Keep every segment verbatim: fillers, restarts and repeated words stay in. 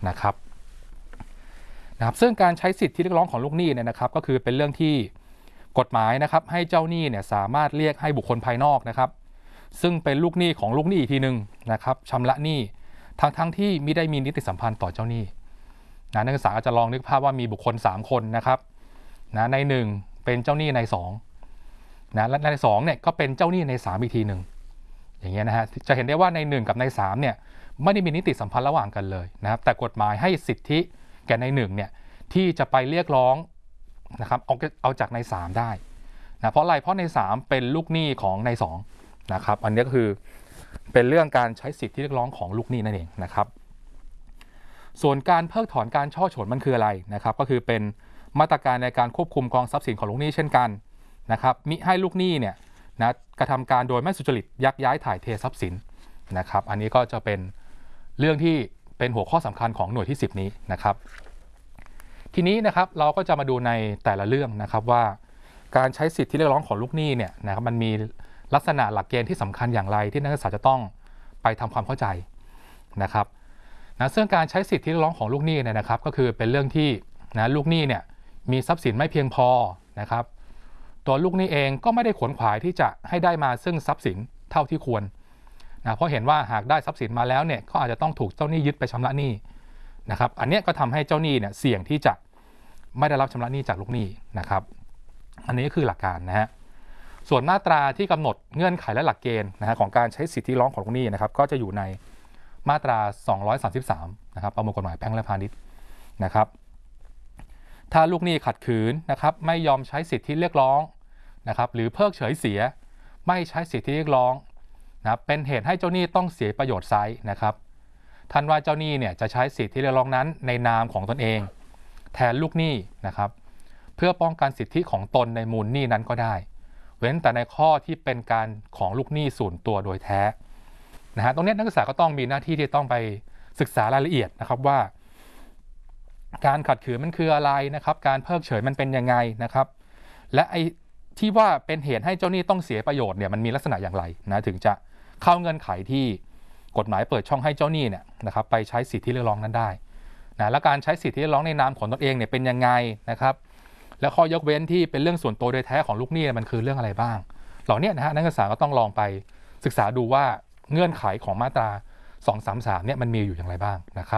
นะครับนะครับซึ่งการใช้สิทธิเรียกร้องของลูกหนี้เนี่ยนะครับก็คือเป็นเรื่องที่กฎหมายนะครับให้เจ้าหนี้เนี่ยสามารถเรียกให้บุคคลภายนอกนะครับซึ่งเป็นลูกหนี้ของลูกหนี้อีกทีหนึ่งนะครับชำระหนี้ทั้งทั้งที่ไม่ได้มีนิติสัมพันธ์ต่อเจ้าหนี้นะนักศึกษาจะลองนึกภาพว่ามีบุคคลสามคนนะครับนะในหนึ่งเป็นเจ้าหนี้ในสองนะและในสองเนี่ยก็เป็นเจ้าหนี้ในสามอีกทีหนึ่งอย่างเงี้ยนะฮะจะเห็นได้ว่าในหนึ่งกับในสามเนี่ยไม่ได้มีนิติสัมพันธ์ระหว่างกันเลยนะครับแต่กฎหมายให้สิทธิแก่ในหนึ่งเนี่ยที่จะไปเรียกร้องนะครับเอาเอาจากในสามได้นะเพราะอะไรเพราะในสามเป็นลูกหนี้ของในสองนะครับอันนี้ก็คือเป็นเรื่องการใช้สิทธิเรียกร้องของลูกหนี้นั่นเองนะครับส่วนการเพิกถอนการช่อฉนมันคืออะไรนะครับก็คือเป็นมาตรการในการควบคุมกองทรัพย์สินของลูกหนี้เช่นกันนะครับมิให้ลูกหนี้เนี่ยนะกระทำการโดยไม่สุจริตยักย้ายถ่ายเททรัพย์สินนะครับอันนี้ก็จะเป็นเรื่องที่เป็นหัวข้อสำคัญของหน่วยที่สิบนี้นะครับทีนี้นะครับเราก็จะมาดูในแต่ละเรื่องนะครับว่าการใช้สิทธิเรียกร้องของลูกหนี้เนี่ยนะครับมันมีลักษณะหลักเกณฑ์ที่สำคัญอย่างไรที่นักศึกษาจะต้องไปทำความเข้าใจนะครับนะซึ่งการใช้สิทธิเรียกร้องของลูกหนี้เนี่ยนะครับก็คือเป็นเรื่องที่นะลูกหนี้เนี่ยมีทรัพย์สินไม่เพียงพอนะครับตัวลูกหนี้เองก็ไม่ได้ขวนขวายที่จะให้ได้มาซึ่งทรัพย์สินเท่าที่ควรนะเพราะเห็นว่าหากได้ทรัพย์สินมาแล้วเนี่ยก็อาจจะต้องถูกเจ้าหนี้ยึดไปชำระหนี้นะครับอันนี้ก็ทำให้เจ้าหนี้เนี่ยเสี่ยงที่จะไม่ได้รับชำระหนี้จากลูกหนี้นะครับอันนี้คือหลักการนะฮะส่วนมาตราที่กำหนดเงื่อนไขและหลักเกณฑ์นะฮะของการใช้สิทธิร้องของลูกหนี้นะครับก็จะอยู่ในมาตราสองร้อยสามสิบสามนะครับประมวลกฎหมายแพ่งและพาณิชย์นะครับถ้าลูกหนี้ขัดขืนนะครับไม่ยอมใช้สิทธิเรียกร้องนะครับหรือเพิกเฉยเสียไม่ใช้สิทธิเรียกร้องนะเป็นเหตุให้เจ้าหนี้ต้องเสียประโยชน์ไซส์นะครับท่านว่าเจ้าหนี้เนี่ยจะใช้สิทธิเรียกร้องนั้นในนามของตนเองแทนลูกหนี้นะครับเพื่อป้องกันสิทธิของตนในมูลหนี้นั้นก็ได้เว้นแต่ในข้อที่เป็นการของลูกหนี้ส่วนตัวโดยแท้นะฮะตรงนี้นักศึกษาก็ต้องมีหน้าที่ที่ต้องไปศึกษารายละเอียดนะครับว่าการขัดขืนมันคืออะไรนะครับการเพิกเฉยมันเป็นยังไงนะครับและไอ้ที่ว่าเป็นเหตุให้เจ้าหนี้ต้องเสียประโยชน์เนี่ยมันมีลักษณะอย่างไรนะถึงจะเข้าเงื่อนไขที่กฎหมายเปิดช่องให้เจ้าหนี้เนี่ยนะครับไปใช้สิทธิเรียกร้องนั้นได้นะและการใช้สิทธิเรียกร้องในนามของตนเองเนี่ยเป็นยังไงนะครับแล้วข้อยกเว้นที่เป็นเรื่องส่วนตัวโดยแท้ของลูกหนี้มันคือเรื่องอะไรบ้างเหล่านี้นะฮะนักศึกษาก็ต้องลองไปศึกษาดูว่าเงื่อนไขของมาตราสองสามสามเนี่ยมันมีอยู่อย่างไรบ้างนะครับ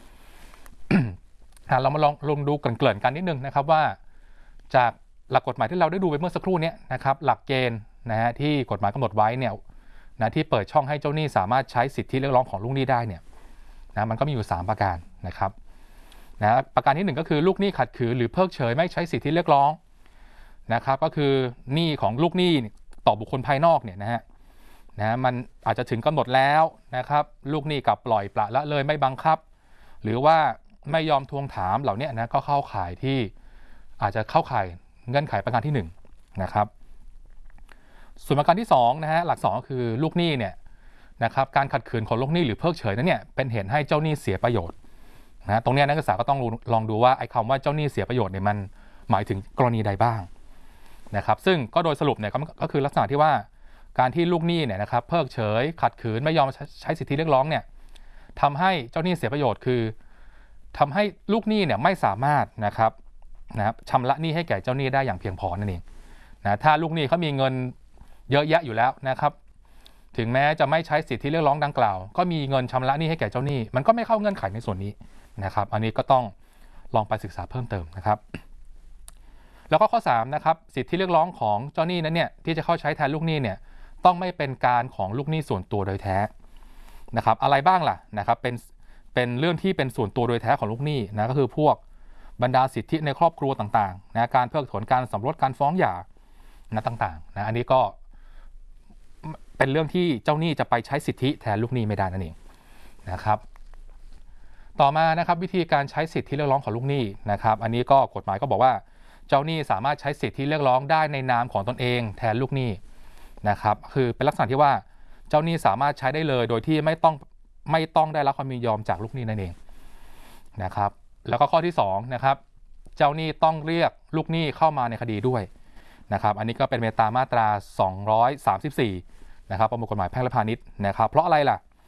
เรามาลองลองดูเกริ่นๆกันนิดนึงนะครับว่าจากหลักกฎหมายที่เราได้ดูไปเมื่อสักครู่นี้นะครับหลักเกณฑ์นะฮะที่กฎหมายกำหนดไว้เนี่ยนะที่เปิดช่องให้เจ้าหนี้สามารถใช้สิทธิเรียกร้องของลูกหนี้ได้เนี่ยนะมันก็มีอยู่สามประการนะครับนะประการที่หนึ่งก็คือลูกหนี้ขัดขืนหรือเพิกเฉยไม่ใช้สิทธิเรียกร้องนะครับก็คือหนี้ของลูกหนี้ต่อบุคคลภายนอกเนี่ยนะฮะนะมันอาจจะถึงกำหนดแล้วนะครับลูกหนี้กลับปล่อยปละละเลยไม่บังคับหรือว่าไม่ยอมทวงถามเหล่านี้นะก็เข้าข่ายที่อาจจะเข้าข่ายเงื่อนไขประการที่หนึ่งนะครับส่วนประการที่สองนะฮะหลักสองก็คือลูกหนี้เนี่ยนะครับการขัดขืนของลูกหนี้หรือเพิกเฉยนั้นเนี่ยเป็นเหตุให้เจ้าหนี้เสียประโยชน์นะตรงนี้นักศึกษาก็ต้องลองดูว่าไอ้คำว่าเจ้าหนี้เสียประโยชน์เนี่ยมันหมายถึงกรณีใดบ้างนะครับซึ่งก็โดยสรุปเนี่ยก็คือลักษณะที่ว่าการที่ลูกหนี้เนี่ยนะครับเพิกเฉยขัดขืนไม่ยอมใช้สิทธิเรียกร้องเนี่ยทำให้เจ้าหนี้เสียประโยชน์คือทำให้ลูกหนี้เนี่ยไม่สามารถนะครับนะครับชำระหนี้ให้แก่เจ้าหนี้ได้อย่างเพียงพอนั่นเองนะถ้าลูกหนี้เขามีเงินเยอะแยะอยู่แล้วนะครับถึงแม้จะไม่ใช้สิทธิเรียกร้องดังกล่าวก็มีเงินชำระหนี้ให้แก่เจ้าหนี้มันก็ไม่เข้าเงื่อนไขในส่วนนี้นะครับอันนี้ก็ต้องลองไปศึกษาเพิ่มเติมนะครับแล้วก็ข้อสามนะครับสิทธิเรียกร้องของเจ้าหนี้นั้นเนี่ยที่จะเข้าใช้แทนลูกหนี้เนี่ยต้องไม่เป็นการของลูกหนี้ส่วนตัวโดยแท้นะครับอะไรบ้างล่ะนะครับเป็นเป็นเรื่องที่เป็นส่วนตัวโดยแท้ของลูกหนี้นะก็คือพวกบรรดาสิทธิในครอบครัวต่างๆนะการเพิกถอนการสมรสการฟ้องหย่านะต่างๆนะอันนี้ก็เป็นเรื่องที่เจ้าหนี้จะไปใช้สิทธิแทนลูกหนี้ไม่ได้นั่นเองนะครับต่อมานะครับวิธีการใช้สิทธิเรียกร้องของลูกหนี้นะครับอันนี้ก็กฎหมายก็บอกว่าเจ้าหนี้สามารถใช้สิทธิเรียกร้องได้ในนามของตนเองแทนลูกหนี้นะครับคือเป็นลักษณะที่ว่าเจ้าหนี้สามารถใช้ได้เลยโดยที่ไม่ต้องไม่ต้องได้รับความยินยอมจากลูกหนี้นั่นเองนะครับแล้วก็ข้อที่สองนะครับเจ้าหนี้ต้องเรียกลูกหนี้เข้ามาในคดีด้วยนะครับอันนี้ก็เป็นไปตามมาตราสองร้อยสามสิบสี่นะครับประมวลกฎหมายแพ่งและพาณิชย์นะครับเพราะอะไรล่ะ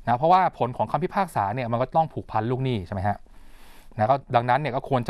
นะเพราะว่าผลของคำพิพากษาเนี่ยมันก็ต้องผูกพันลูกหนี้ใช่ไหมฮะนะก็ดังนั้นเนี่ยก็ควร